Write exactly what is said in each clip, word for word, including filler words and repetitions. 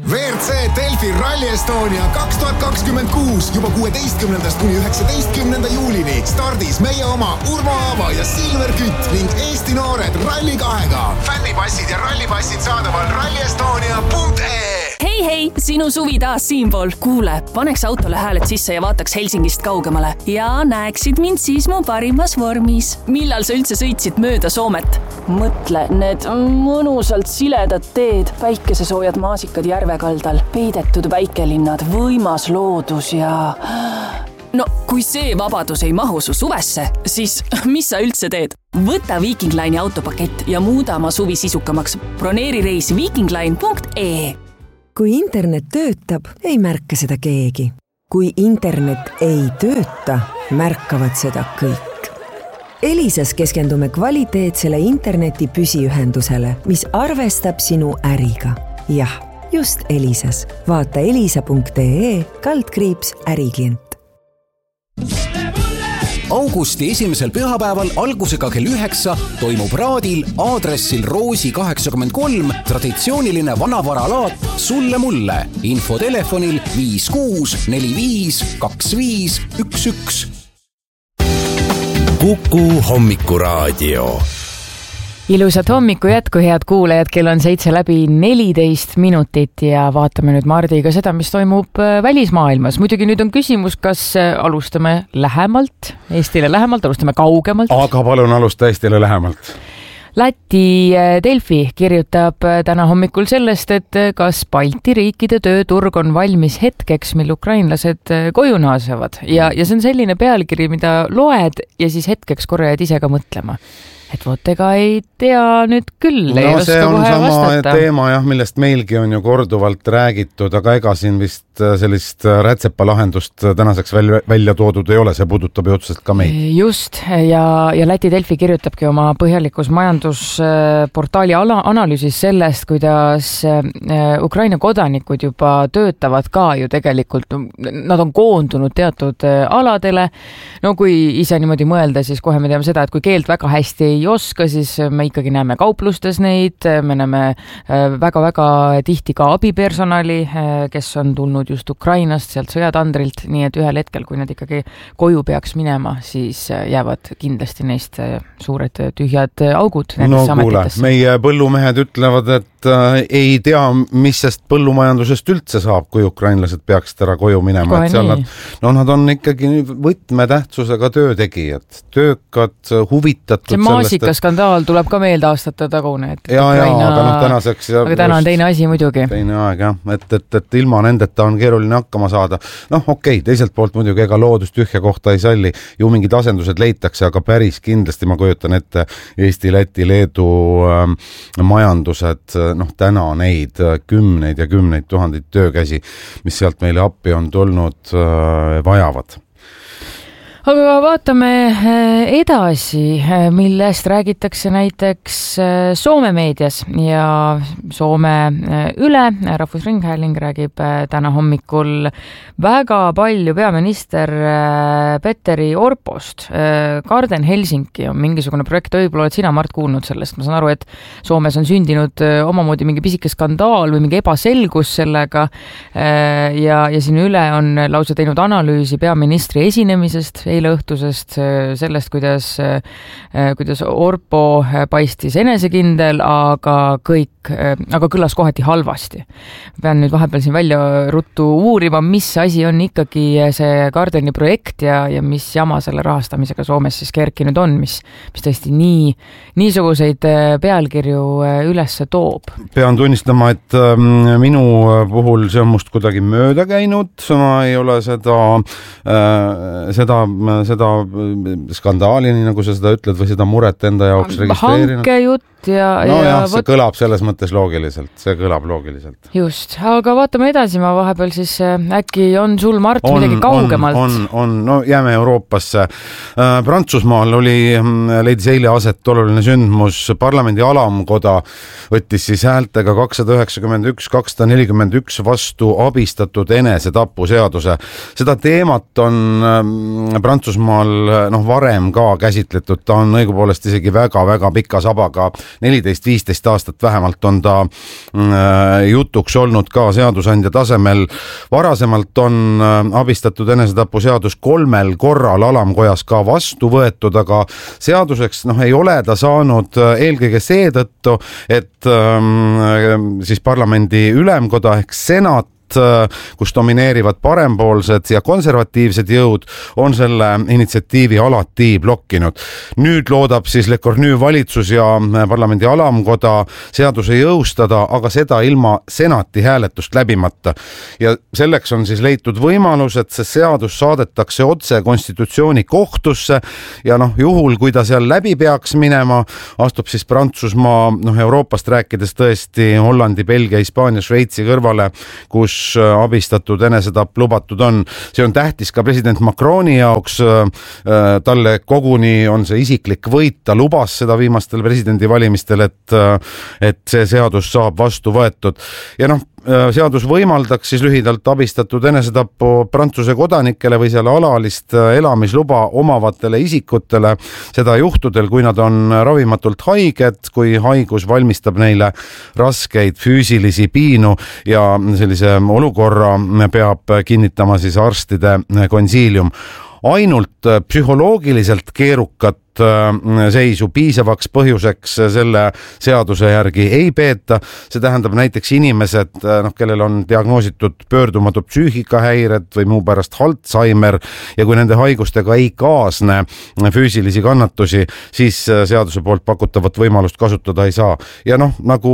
V R C Delfi Rally Estonia kaks tuhat kakskümmend kuus juba kuueteistkümnendast kuni üheksateistkümnenda juulini stardis meie oma Urmo Aava ja Silver Kütt ning Eesti noored Rally kahega. Fännipassid ja rallipassid saadaval rally estonia punkt ee. Hei, hei, sinu suvi taas siinpool. Kuule, paneks autole hääled sisse ja vaataks Helsingist kaugemale. Ja näeksid mind siis mu parimas vormis. Millal sa üldse sõitsid mööda Soomet? Mõtle, need mõnusalt siledad teed, päikesesoojad maasikad järvekaldal, peidetud väikelinnad, võimas loodus ja... No, kui see vabadus ei mahu su suvesse, siis mis sa üldse teed? Võta Viking Line'i autopakett ja muuda oma suvi sisukamaks. Broneeri reis viking line punkt ee. Kui internet töötab, ei märka seda keegi. Kui internet ei tööta, märkavad seda kõik. Elisas keskendume kvaliteetsele interneti püsiühendusele, mis arvestab sinu äriga. Jah, just Elisas. Vaata elisa punkt ee kaldkriips äriklient. Augusti esimesel pühapäeval algusega kell üheksa toimub Raadil aadressil Roosi kaheksakümmend kolm traditsiooniline vanavaralaat Sulle mulle. Info telefonil viis kuus neli viis kaks viis üks üks. Kuku hommikuraadio. Ilusat hommiku jätku, head kuulajad, kell on seitse läbi neliteist minutit ja vaatame nüüd Mardiga seda, mis toimub välismaailmas. Muidugi nüüd on küsimus, kas alustame lähemalt, Eestile lähemalt, alustame kaugemalt. Aga palun alusta Eestile lähemalt. Läti Delfi kirjutab täna hommikul sellest, et kas Balti riikide tööturg on valmis hetkeks, mil ukrainlased koju naasevad. Ja, ja see on selline pealkiri, mida loed ja siis hetkeks korra jääd ise ka mõtlema. Et vot ega ei tea nüüd küll. No ei see on sama vastata. Teema, jah, millest meilgi on ju korduvalt räägitud, aga ega siin vist sellist rätsepa lahendust tänaseks välja, välja toodud ei ole, see puudutab ju otseselt ka meid. Just, ja, ja Läti Delfi kirjutabki oma põhjalikus majandusportaali analüüsis sellest, kuidas Ukraina kodanikud juba töötavad ka ju tegelikult, nad on koondunud teatud aladele. No kui ise niimoodi mõelda, siis kohe me teame seda, et kui keelt väga hästi ei oska, siis me ikkagi näeme kauplustes neid, me näeme väga-väga tihti ka abipersonali, kes on tulnud just Ukrainast, sealt sõjatandrilt, nii et ühel hetkel, kui nad ikkagi koju peaks minema, siis jäävad kindlasti neist suured tühjad augud. No kuule, meie põllumehed ütlevad, et ei tea, mis sest põllumajandusest üldse saab, kui ukrainlased peaksid ära koju minema. Et seal nad, no nad on ikkagi võtmetähtsusega töötegijad, töökad, huvitatud. See maasikaskandaal et... tuleb ka meelde aastate tagune. Et ja, Ukraina... ja, aga noh, tänaseks... Ja, aga täna on teine asi muidugi. Teine aeg, jah. Et, et, et ilma nendeta on keeruline hakkama saada. Noh, okei, teiselt poolt muidugi ega loodust tühja kohta ei salli. Ju mingid asendused leitakse, aga päris kindlasti ma kujutan ette Eesti, Läti, Leedu ähm, majandused, noh, täna neid kümneid ja kümneid tuhandeid töökäsi, mis sealt meile appi on tulnud, äh, vajavad. Aga vaatame edasi, millest räägitakse näiteks Soome meedias ja Soome üle. Rahvusringhääling räägib täna hommikul väga palju peaminister Petteri Orpost. Garden Helsinki on mingisugune projekt, võib-olla oled sina, Mart, kuulnud sellest. Ma saan aru, et Soomes on sündinud omamoodi mingi pisike skandaal või mingi ebaselgus sellega ja, ja siin üle on lausa teinud analüüsi peaministri esinemisest eile õhtusest, sellest, kuidas, kuidas Orpo paistis enesekindel, aga kõik, aga kõlas kohati halvasti. Pean nüüd vahepeal siin välja ruttu uurima, mis asi on ikkagi see Gardeni projekt ja, ja mis jama selle rahastamisega Soomes siis kerkinud on, mis, mis tõesti nii, niisuguseid pealkirju üles toob. Pean tunnistama, et minu puhul see on must kuidagi mööda käinud, ma ei ole seda, seda seda skandaali, nii nagu sa seda ütled, või seda muret enda jaoks registreerinud. Hanke jutt ja... No ja, jah, see võt... kõlab selles mõttes loogiliselt. See kõlab loogiliselt. Just, aga vaatame edasi, ma vahepeal siis äkki on sul, Mart, on, midagi kaugemalt. On, on, on, no jääme Euroopasse. Prantsusmaal oli, leidis eile aset oluline sündmus, parlamendi alamkoda võttis siis häältega kakssada üheksakümmend üks kakssada nelikümmend üks vastu abistatud enesetapu seaduse. Seda teemat on Prantsusmaal noh, varem ka käsitletud, ta on õigupoolest isegi väga-väga pika sabaga neliteist viisteist aastat vähemalt on ta jutuks olnud ka seadusandja tasemel. Varasemalt on abistatud enesetapu seadus kolmel korral alamkojas ka vastu võetud, aga seaduseks noh, ei ole ta saanud eelkõige seetõttu, et ähm, siis parlamendi ülemkoda ehk senat, kus domineerivad parempoolsed ja konservatiivsed jõud, on selle initsiatiivi alati blokkinud. Nüüd loodab siis Le Cornu valitsus ja parlamendi alamkoda seaduse jõustada, aga seda ilma senati hääletust läbimata. Ja selleks on siis leitud võimalus, et see seadus saadetakse otse konstitutsiooni kohtusse ja noh, juhul kui ta seal läbi peaks minema, astub siis Prantsusmaa, noh Euroopast rääkides tõesti Hollandi, Belgia, Hispaania, Šveitsi kõrvale, kus abistatud enesetapp lubatud on. See on tähtis ka president Macroni jaoks. Talle koguni on see isiklik võit. Ta lubas seda viimastel presidendivalimistel, et, et see seadus saab vastu võetud. Ja noh, seadus võimaldaks siis lühidalt abistatud enesetappu Prantsuse kodanikele või seal alalist elamisluba omavatele isikutele. Seda juhtudel, kui nad on ravimatult haiged, kui haigus valmistab neile raskeid füüsilisi piinu ja sellise olukorra peab kinnitama siis arstide konsiilium. Ainult psühholoogiliselt keerukat seisu piisavaks põhjuseks selle seaduse järgi ei peeta. See tähendab näiteks inimesed, noh, kellel on diagnoositud pöördumatud psüühikahäired või muu pärast Alzheimer ja kui nende haigustega ei kaasne füüsilisi kannatusi, siis seaduse poolt pakutavat võimalust kasutada ei saa. Ja noh, nagu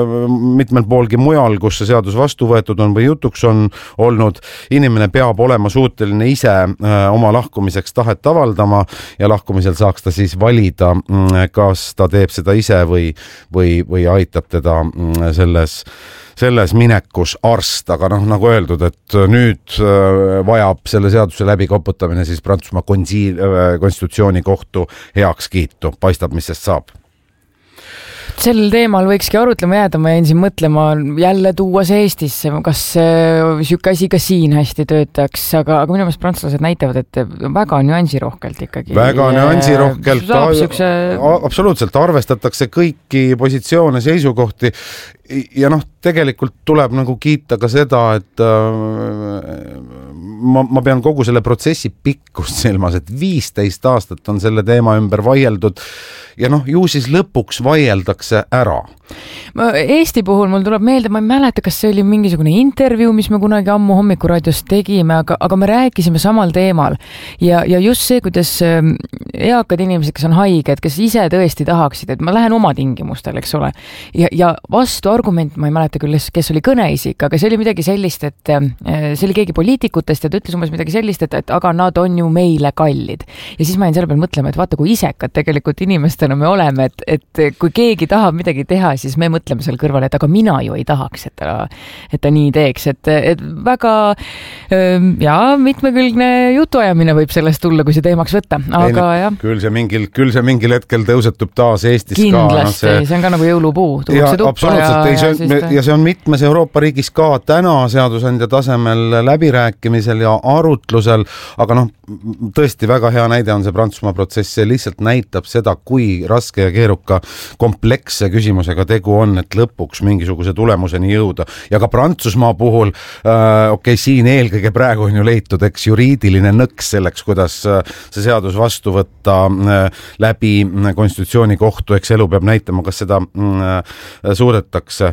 mitmel poolgi mujal, kus see seadus vastu võetud on või jutuks on olnud, inimene peab olema suuteline ise oma lahkumiseks tahet avaldama ja lahkumisel saaks ta siis valida, kas ta teeb seda ise või, või, või aitab teda selles, selles minekus arst. Aga noh, nagu öeldud, et nüüd vajab selle seaduse läbi koputamine siis Prantsusmaa konstitutsiooni kohtu heakskiitu. Paistab, mis sest saab. Sel teemal võikski arutlema jääda, ma jäin siin mõtlema jälle tuua see Eestisse, kas siuke asi ka siin hästi töötaks, aga, aga minu meelest prantslased näitavad, et väga nüansirohkelt ikkagi. Väga nüansirohkelt, süukse... absoluutselt arvestatakse kõiki positsioone, seisukohti ja noh, tegelikult tuleb nagu kiita ka seda, et äh, ma, ma pean kogu selle protsessi pikkust silmas, et viisteist aastat on selle teema ümber vaieldud ja noh, ju siis lõpuks vaieldakse ära. Eesti puhul mul tuleb meelde, ma ei mäleta, kas see oli mingisugune intervjuu, mis me kunagi ammu hommikuraadios tegime, aga, aga me rääkisime samal teemal ja, ja just see, kuidas eakad inimesed, kes on haiged, kes ise tõesti tahaksid, et ma lähen oma tingimustel, eks ole, ja, ja vastu argument, ma ei mäleta küll, kes oli kõneisik, aga see oli midagi sellist, et see oli keegi poliitikutest ja ta ütles umbes midagi sellist, et, et aga nad on ju meile kallid. Ja siis ma jäin selle peal mõtlema, et vaata, kui isekad tegelikult inimestena me oleme, et, et kui keegi tahab midagi teha, siis me mõtleme seal kõrval, et aga mina ju ei tahaks, et ta, et ta nii teeks, et, et väga ja mitmekülgne jutuajamine võib sellest tulla, kui see teemaks võtta, aga ei, jah. Küll see mingil, küll see mingil hetkel tõusetub taas Eestis kindlasti, ka. No see... see on ka nagu jõulupuu. Ja, absoluutselt, ja, ei, see on, ja see on mitmes Euroopa riigis ka täna seadusandja tasemel läbirääkimisel ja arutlusel, aga noh, tõesti väga hea näide on see Prantsusmaa protsess, see lihtsalt näitab seda, kui raske ja keeruka kompleksse küsimusega tegu on, et lõpuks mingisuguse tulemuseni jõuda. Ja ka Prantsusmaa puhul, äh, okei, okay, siin eelkõige praegu on ju leitud, eks juriidiline nõks selleks, kuidas see seadus vastu võtta äh, läbi konstitutsiooni kohtu, eks elu peab näitama, kas seda äh, suudetakse.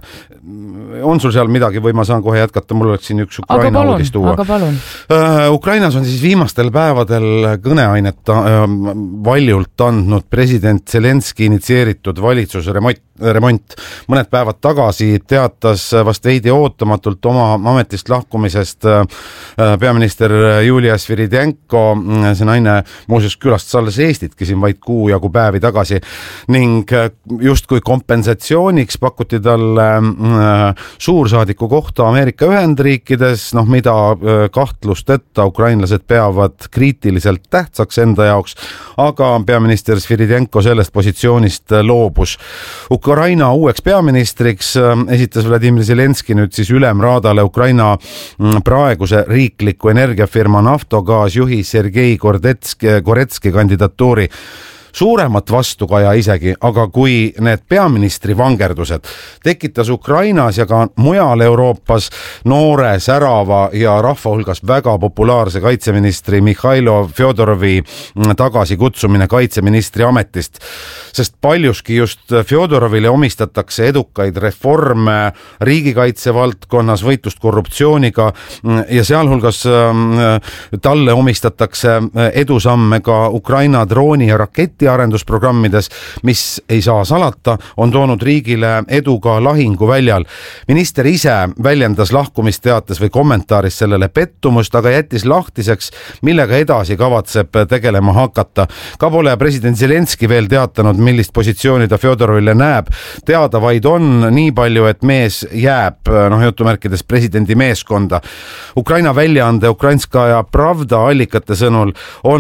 On sul seal midagi või ma saan kohe jätkata, mul oleks siin üks Ukraina palun, uudis tuua. Aga palun. Äh, Ukrainas on siis viimastel päevadel kõneainet äh, valjult andnud president Zelenski initsieeritud valitsuse remont, remont. Mõned päevad tagasi teatas vast veidi ootamatult oma ametist lahkumisest peaminister Julia Sviridenko. See naine muuseas külastas alles Eestitki siin vaid kuu jagu päevi tagasi ning justkui kompensatsiooniks pakuti talle suursaadiku kohta Ameerika Ühendriikides, noh mida kahtlusteta ukrainlased peavad kriitiliselt tähtsaks enda jaoks, aga peaminister Sviridenko sellest positsioonist loobus. Ukraina uueks peaministriks esitas Vladimir Zelenski nüüd siis ülemraadale Ukraina praeguse riikliku energiafirma Naftogaz juhi Sergei Goretski kandidatuuri. suuremat vastukaja isegi, aga kui need peaministri vangerdused tekitas Ukrainas ja ka mujal Euroopas noore, särava ja rahva hulgas väga populaarse kaitseministri Mihhailo Fjodorovi tagasikutsumine kaitseministri ametist, sest paljuski just Fjodorovile omistatakse edukaid reforme riigikaitse valdkonnas, võitlust korruptsiooniga ja sealhulgas talle omistatakse edusamme ka Ukraina drooni- ja raketiarendusprogrammides, mis ei saa salata, on toonud riigile edu ka lahinguväljal. Minister ise väljendas lahkumisteates või kommentaaris sellele pettumust, aga jättis lahtiseks, millega edasi kavatseb tegelema hakata. Ka pole president Zelenski veel teatanud, millist positsiooni ta Fjodorovile näeb. Teada vaid on nii palju, et mees jääb, noh jutumärkides presidendi meeskonda. Ukraina väljaande Ukrainskaja Pravda allikate sõnul on